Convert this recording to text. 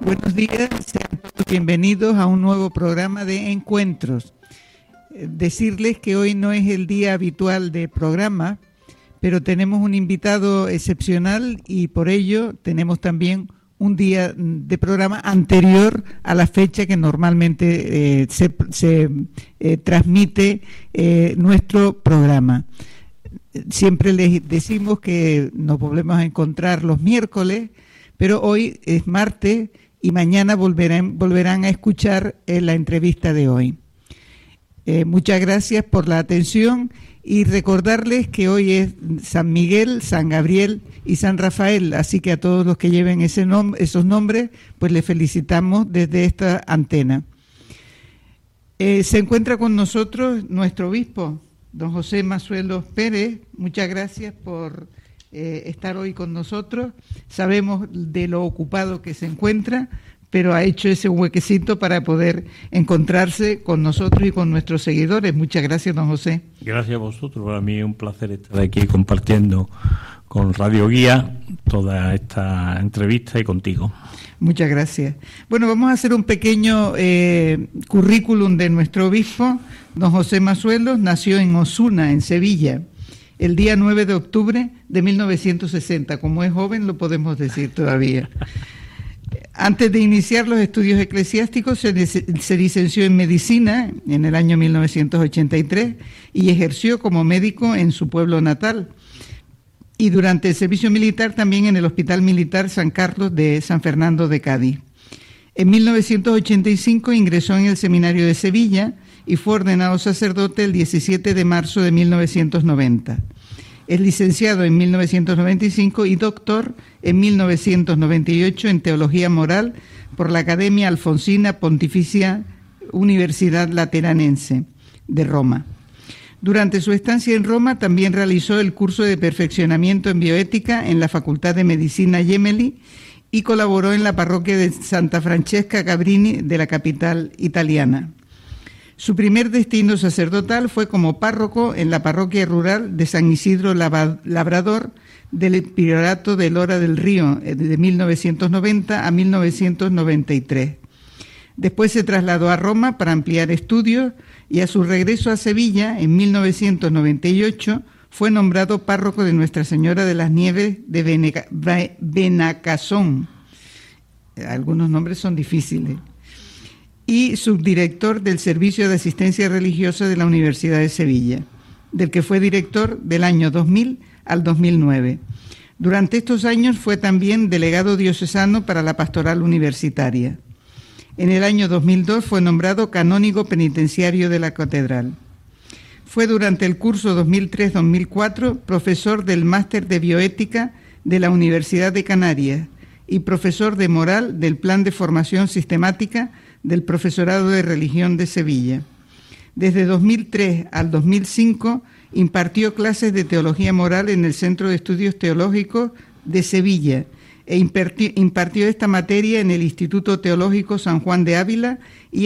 Buenos días, sean todos bienvenidos a un nuevo programa de Encuentros. Decirles que hoy no es el día habitual de programa, pero tenemos un invitado excepcional y por ello tenemos también un día de programa anterior a la fecha que normalmente se transmite nuestro programa. Siempre les decimos que nos volvemos a encontrar los miércoles, pero hoy es martes y mañana volverán a escuchar la entrevista de hoy. Muchas gracias por la atención y recordarles que hoy es San Miguel, San Gabriel y San Rafael, así que a todos los que lleven esos nombres, pues les felicitamos desde esta antena. Se encuentra con nosotros nuestro obispo, don José Mazuelos Pérez. Muchas gracias por estar hoy con nosotros. Sabemos de lo ocupado que se encuentra, pero ha hecho ese huequecito para poder encontrarse con nosotros y con nuestros seguidores. Muchas gracias, don José. Gracias a vosotros. Para mí es un placer estar aquí compartiendo con Radio Guía toda esta entrevista y contigo. Muchas gracias. Bueno, vamos a hacer un pequeño currículum de nuestro obispo. Don José Mazuelos nació en Osuna, en Sevilla, el día 9 de octubre de 1960. Como es joven, lo podemos decir todavía. Antes de iniciar los estudios eclesiásticos, se licenció en medicina en el año 1983 y ejerció como médico en su pueblo natal. Y durante el servicio militar también en el Hospital Militar San Carlos de San Fernando de Cádiz. En 1985 ingresó en el Seminario de Sevilla y fue ordenado sacerdote el 17 de marzo de 1990. Es licenciado en 1995 y doctor en 1998 en Teología Moral por la Academia Alfonsina Pontificia Universidad Lateranense de Roma. Durante su estancia en Roma también realizó el curso de perfeccionamiento en bioética en la Facultad de Medicina Gemelli y colaboró en la parroquia de Santa Francesca Cabrini de la capital italiana. Su primer destino sacerdotal fue como párroco en la parroquia rural de San Isidro Labrador del Priorato de Lora del Río de 1990 a 1993. Después se trasladó a Roma para ampliar estudios y a su regreso a Sevilla en 1998 fue nombrado párroco de Nuestra Señora de las Nieves de Benacasón. Algunos nombres son difíciles. Y subdirector del Servicio de Asistencia Religiosa de la Universidad de Sevilla, del que fue director del año 2000 al 2009. Durante estos años fue también delegado diocesano para la pastoral universitaria. En el año 2002 fue nombrado canónigo penitenciario de la catedral. Fue durante el curso 2003-2004 profesor del Máster de Bioética de la Universidad de Canarias y profesor de Moral del Plan de Formación Sistemática del Profesorado de Religión de Sevilla. Desde 2003 al 2005 impartió clases de Teología Moral en el Centro de Estudios Teológicos de Sevilla e impartió esta materia en el Instituto Teológico San Juan de Ávila y